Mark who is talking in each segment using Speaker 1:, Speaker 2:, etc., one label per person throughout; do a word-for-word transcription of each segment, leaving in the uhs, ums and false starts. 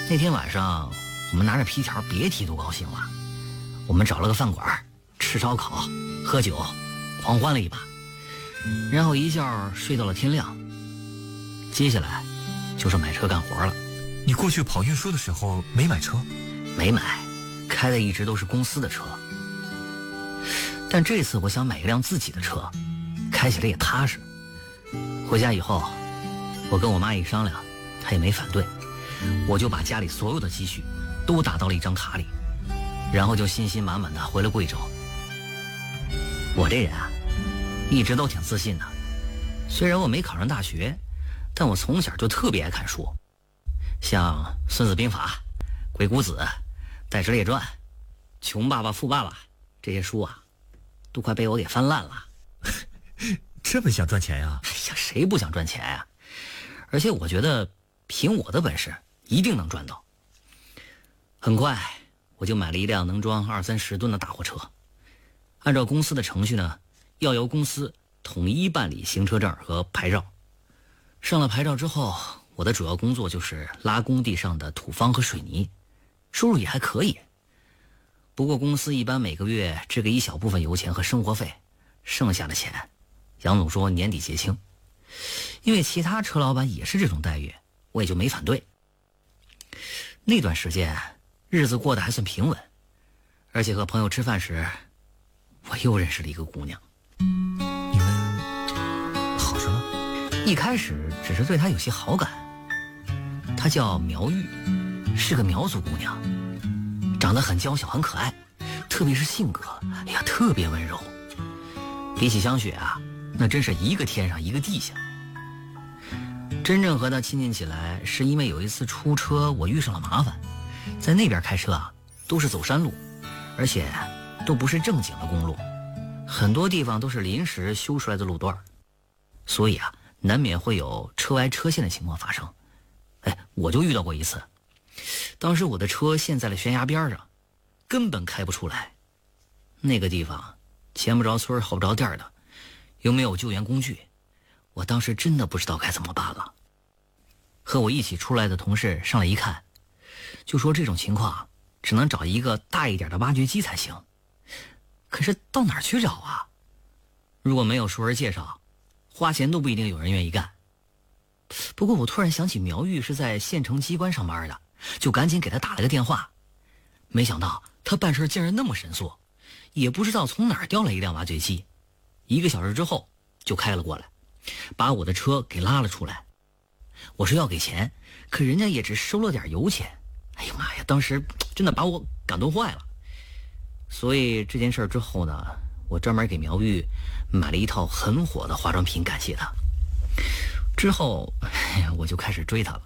Speaker 1: 那天晚上我们拿着皮条别提多高兴了，我们找了个饭馆吃烧烤喝酒狂欢了一把，然后一觉睡到了天亮。接下来就是买车干活了。
Speaker 2: 你过去跑运输的时候没买车？
Speaker 1: 没买，开的一直都是公司的车。但这次我想买一辆自己的车，开起来也踏实。回家以后我跟我妈一商量，她也没反对，我就把家里所有的积蓄都打到了一张卡里，然后就信心满满的回了贵州。我这人啊一直都挺自信的，虽然我没考上大学，但我从小就特别爱看书，像《孙子兵法》《鬼谷子》《戴之列传》《穷爸爸富爸爸》这些书啊都快被我给翻烂了。
Speaker 2: 这么想赚钱呀？
Speaker 1: 哎呀，谁不想赚钱呀？而且我觉得凭我的本事一定能赚到。很快我就买了一辆能装二三十吨的大货车，按照公司的程序呢，要由公司统一办理行车证和牌照。上了牌照之后，我的主要工作就是拉工地上的土方和水泥，收入也还可以。不过公司一般每个月支给一小部分油钱和生活费，剩下的钱杨总说年底结清。因为其他车老板也是这种待遇，我也就没反对。那段时间日子过得还算平稳，而且和朋友吃饭时我又认识了一个姑娘。
Speaker 2: 你们好什么？
Speaker 1: 一开始只是对她有些好感。她叫苗玉，是个苗族姑娘，长得很娇小很可爱，特别是性格，哎呀特别温柔。比起香雪啊，那真是一个天上一个地下。真正和她亲近起来是因为有一次出车我遇上了麻烦，在那边开车啊都是走山路，而且都不是正经的公路，很多地方都是临时修出来的路段，所以啊难免会有车歪车陷的情况发生。哎，我就遇到过一次，当时我的车陷在了悬崖边上，根本开不出来。那个地方前不着村后不着店的，又没有救援工具，我当时真的不知道该怎么办了。和我一起出来的同事上来一看，就说这种情况只能找一个大一点的挖掘机才行。可是到哪儿去找啊？如果没有熟人介绍，花钱都不一定有人愿意干。不过我突然想起苗玉是在县城机关上班的，就赶紧给他打了个电话。没想到他办事竟然那么神速，也不知道从哪儿调了一辆挖掘机，一个小时之后就开了过来，把我的车给拉了出来。我说要给钱，可人家也只收了点油钱。哎呀妈呀，当时真的把我感动坏了。所以这件事之后呢，我专门给苗玉买了一套很火的化妆品感谢她。之后哎呀，我就开始追她了。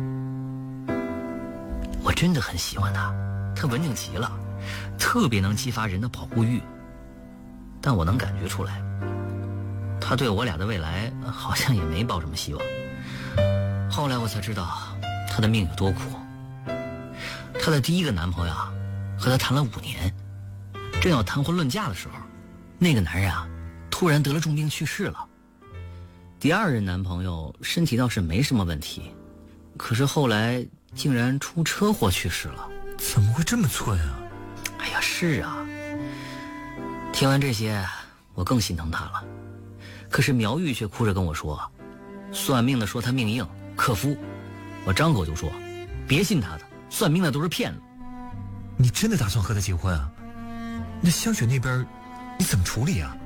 Speaker 1: 我真的很喜欢她，她文静极了，特别能激发人的保护欲。但我能感觉出来，她对我俩的未来好像也没抱什么希望。后来我才知道她的命有多苦。她的第一个男朋友啊，和她谈了五年，正要谈婚论嫁的时候，那个男人啊突然得了重病去世了。第二任男朋友身体倒是没什么问题，可是后来竟然出车祸去世了。
Speaker 2: 怎么会这么寸啊？
Speaker 1: 哎呀，是啊。听完这些我更心疼他了。可是苗玉却哭着跟我说，算命的说他命硬克夫。我张口就说别信他的，算命的都是骗子。
Speaker 2: 你真的打算和他结婚啊？那香雪那边你怎么处理啊？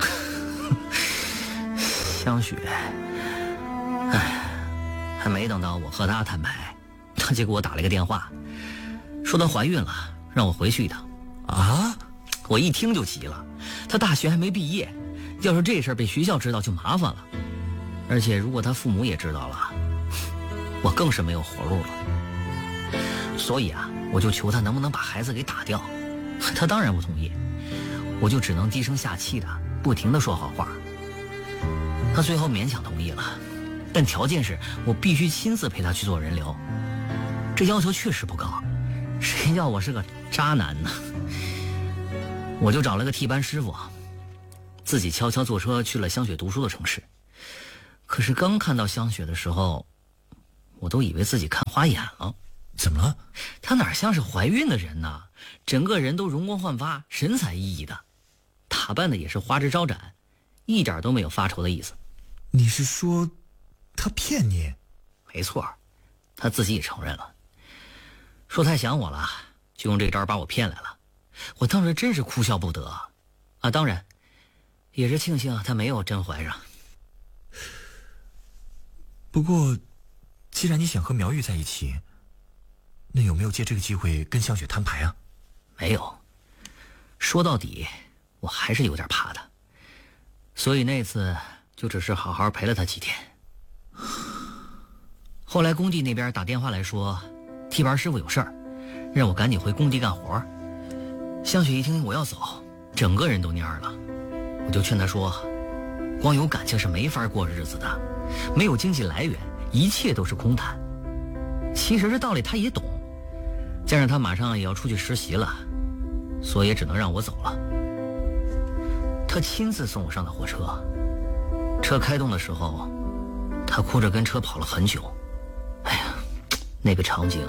Speaker 1: 香雪，哎，还没等到我和她摊牌，她就给我打了个电话，说她怀孕了，让我回去一趟。
Speaker 2: 啊！
Speaker 1: 我一听就急了，她大学还没毕业，要是这事儿被学校知道就麻烦了，而且如果她父母也知道了，我更是没有活路了。所以啊，我就求她能不能把孩子给打掉，她当然不同意，我就只能低声下气的不停的说好话。他最后勉强同意了，但条件是我必须亲自陪他去做人流。这要求确实不高，谁叫我是个渣男呢？我就找了个替班师傅，自己悄悄坐车去了香雪读书的城市。可是刚看到香雪的时候，我都以为自己看花眼了。
Speaker 2: 怎么了？
Speaker 1: 她哪像是怀孕的人呢？整个人都容光焕发，神采奕奕的，打扮的也是花枝招展，一点都没有发愁的意思。
Speaker 2: 你是说她骗你？
Speaker 1: 没错，她自己也承认了，说太想我了，就用这招把我骗来了。我当时真是哭笑不得啊！当然也是庆幸她没有真怀上。
Speaker 2: 不过既然你想和苗玉在一起，那有没有借这个机会跟香雪摊牌啊？
Speaker 1: 没有，说到底我还是有点怕她，所以那次就只是好好陪了她几天。后来工地那边打电话来说替班师傅有事儿，让我赶紧回工地干活。香雪一听我要走，整个人都蔫了。我就劝她说，光有感情是没法过日子的，没有经济来源，一切都是空谈。其实这道理她也懂，加上她马上也要出去实习了，所以也只能让我走了。她亲自送我上的火车，车开动的时候，她哭着跟车跑了很久。哎呀，那个场景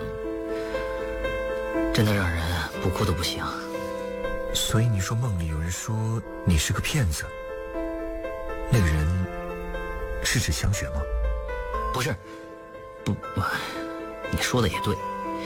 Speaker 1: 真的让人不哭都不行。
Speaker 2: 所以你说梦里有人说你是个骗子，那个人是指香雪吗？
Speaker 1: 不是，不，不你说的也对，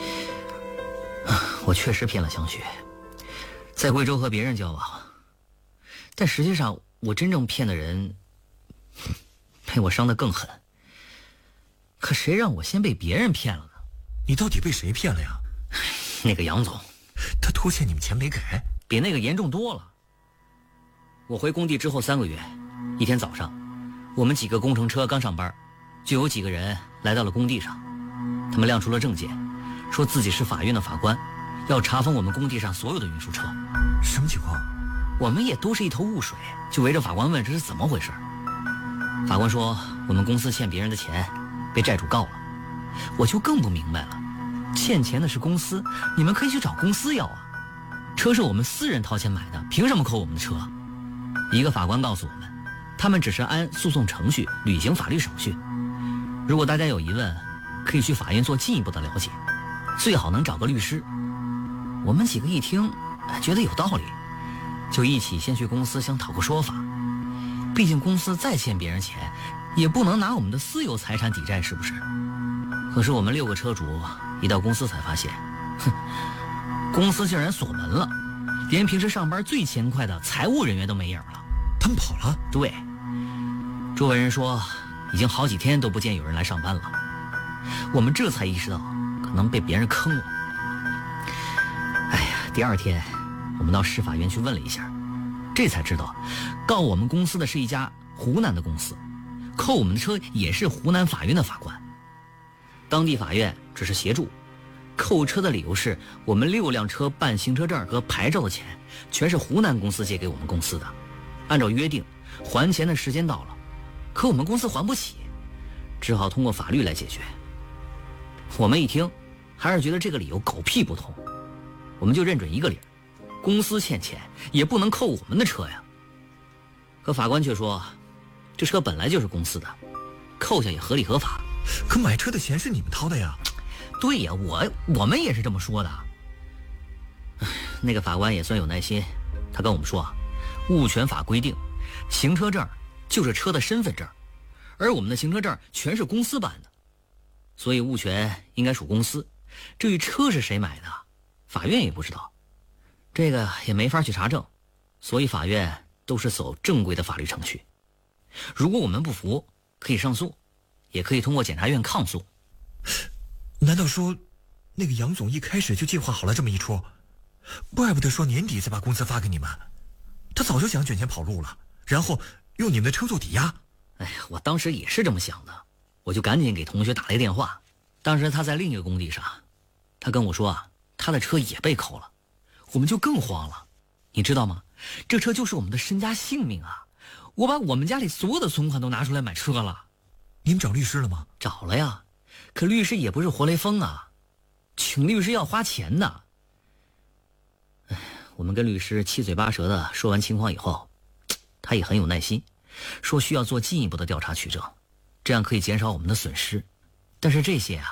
Speaker 1: 我确实骗了香雪，在贵州和别人交往，但实际上我真正骗的人被我伤得更狠。可谁让我先被别人骗了呢？
Speaker 2: 你到底被谁骗了呀？
Speaker 1: 那个杨总，
Speaker 2: 他拖欠你们钱没给，
Speaker 1: 比那个严重多了。我回工地之后三个月，一天早上，我们几个工程车刚上班，就有几个人来到了工地上。他们亮出了证件，说自己是法院的法官，要查封我们工地上所有的运输车。
Speaker 2: 什么情况？
Speaker 1: 我们也都是一头雾水，就围着法官问这是怎么回事。法官说我们公司欠别人的钱，被债主告了。我就更不明白了，欠钱的是公司，你们可以去找公司要啊。车是我们私人掏钱买的，凭什么扣我们的车？一个法官告诉我们，他们只是按诉讼程序履行法律手续。如果大家有疑问，可以去法院做进一步的了解，最好能找个律师。我们几个一听觉得有道理，就一起先去公司想讨个说法。毕竟公司再欠别人钱，也不能拿我们的私有财产抵债，是不是？可是我们六个车主一到公司才发现，哼，公司竟然锁门了，连平时上班最勤快的财务人员都没影了。
Speaker 2: 他们跑了？
Speaker 1: 对，周围人说已经好几天都不见有人来上班了。我们这才意识到可能被别人坑了。哎呀，第二天我们到市法院去问了一下，这才知道告我们公司的是一家湖南的公司，扣我们的车也是湖南法院的法官。当地法院只是协助，扣车的理由是我们六辆车办行车证和牌照的钱全是湖南公司借给我们公司的，按照约定还钱的时间到了，可我们公司还不起，只好通过法律来解决。我们一听还是觉得这个理由狗屁不通，我们就认准一个理，公司欠钱也不能扣我们的车呀。可法官却说这车本来就是公司的，扣下也合理合法。
Speaker 2: 可买车的钱是你们掏的呀。
Speaker 1: 对呀，我我们也是这么说的。那个法官也算有耐心，他跟我们说啊，物权法规定行车证就是车的身份证，而我们的行车证全是公司办的，所以物权应该属公司。至于车是谁买的，法院也不知道，这个也没法去查证，所以法院都是走正规的法律程序。如果我们不服，可以上诉，也可以通过检察院抗诉。
Speaker 2: 难道说那个杨总一开始就计划好了这么一出？怪不得说年底再把工资发给你们，他早就想卷钱跑路了，然后用你们的车做抵押。
Speaker 1: 哎呀，我当时也是这么想的，我就赶紧给同学打了一个电话。当时他在另一个工地上，他跟我说啊，他的车也被扣了。我们就更慌了，你知道吗？这车就是我们的身家性命啊！我把我们家里所有的存款都拿出来买车了。
Speaker 2: 你们找律师了吗？
Speaker 1: 找了呀，可律师也不是活雷锋啊，请律师要花钱的。哎，我们跟律师七嘴八舌的说完情况以后，他也很有耐心，说需要做进一步的调查取证，这样可以减少我们的损失。但是这些啊，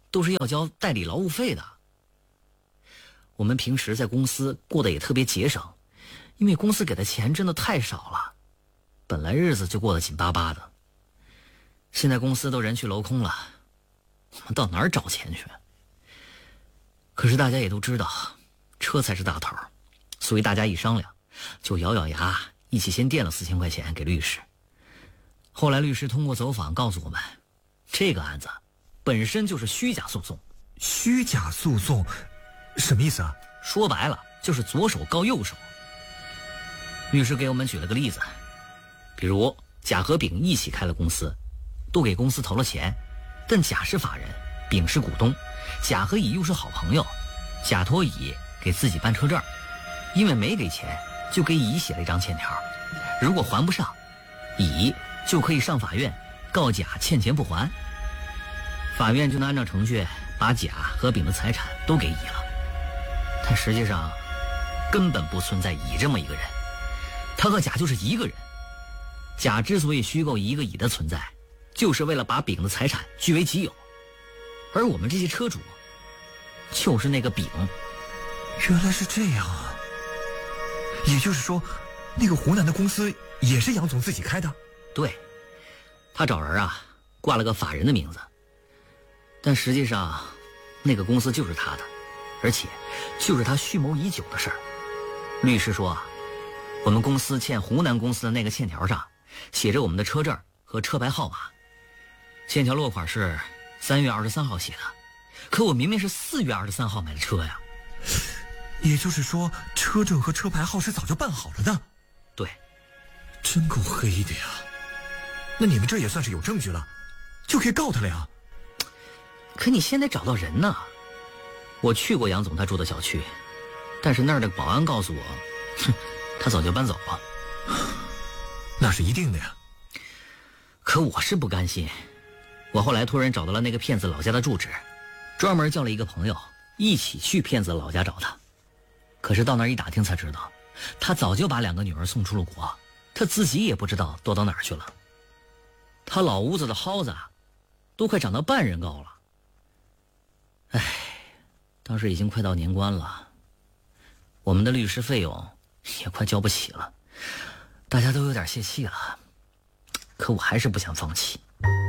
Speaker 1: 都是要交代理劳务费的。我们平时在公司过得也特别节省，因为公司给的钱真的太少了，本来日子就过得紧巴巴的。现在公司都人去楼空了，我们到哪儿找钱去？可是大家也都知道，车才是大头，所以大家一商量，就咬咬牙一起先垫了四千块钱给律师。后来律师通过走访告诉我们，这个案子本身就是虚假诉讼。
Speaker 2: 虚假诉讼什么意思啊？
Speaker 1: 说白了就是左手告右手。律师给我们举了个例子，比如甲和丙一起开了公司，都给公司投了钱，但甲是法人，丙是股东，甲和乙又是好朋友，甲托乙给自己办车证，因为没给钱，就给乙写了一张欠条，如果还不上，乙就可以上法院告甲欠钱不还，法院就能按照程序把甲和丙的财产都给乙了。但实际上根本不存在乙这么一个人，他和甲就是一个人。甲之所以虚构一个乙的存在，就是为了把丙的财产据为己有，而我们这些车主就是那个丙。
Speaker 2: 原来是这样啊！也就是说，那个湖南的公司也是杨总自己开的？
Speaker 1: 对，他找人啊挂了个法人的名字，但实际上那个公司就是他的，而且就是他蓄谋已久的事儿。律师说啊，我们公司欠湖南公司的那个欠条上写着我们的车证和车牌号码，欠条落款是三月二十三号写的，可我明明是四月二十三号买的车呀。
Speaker 2: 也就是说，车证和车牌号是早就办好了的？
Speaker 1: 对。
Speaker 2: 真够黑的呀！那你们这也算是有证据了，就可以告他了呀。
Speaker 1: 可你先得找到人呢。我去过杨总他住的小区，但是那儿的保安告诉我，哼，他早就搬走了。
Speaker 2: 那是一定的呀。
Speaker 1: 可我是不甘心，我后来托人找到了那个骗子老家的住址，专门叫了一个朋友一起去骗子老家找他。可是到那儿一打听才知道，他早就把两个女儿送出了国，他自己也不知道躲到哪儿去了。他老屋子的蒿子都快长到半人高了。唉，当时已经快到年关了，我们的律师费用也快交不起了，大家都有点泄气了，可我还是不想放弃。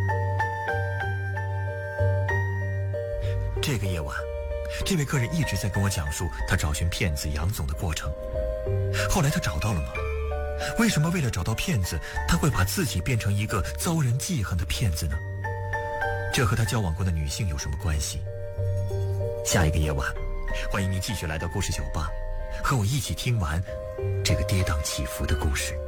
Speaker 2: 这个夜晚，这位客人一直在跟我讲述他找寻骗子杨总的过程。后来他找到了吗？为什么为了找到骗子，他会把自己变成一个遭人记恨的骗子呢？这和他交往过的女性有什么关系？下一个夜晚，欢迎您继续来到故事酒吧，和我一起听完这个跌宕起伏的故事。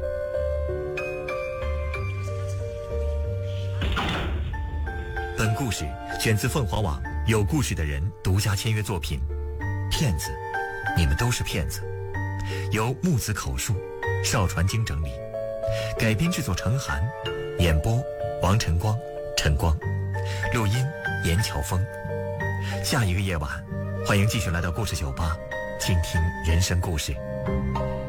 Speaker 2: 本故事选自凤凰网有故事的人独家签约作品《骗子，你们都是骗子》，由木子口述，邵传经整理，改编制作陈寒，演播王晨光、陈光，录音严乔峰。下一个夜晚，欢迎继续来到故事酒吧，倾听人生故事。